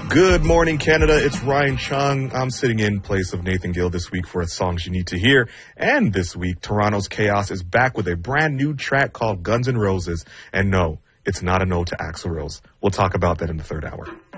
Good morning, Canada. It's Ryan Chung. I'm sitting in place of Nathan Gill this week for Songs You Need to Hear. And this week, Toronto's Chaos is back with a brand new track called Guns N' Roses. And no, it's not a no to Axl Rose. We'll talk about that in the third hour.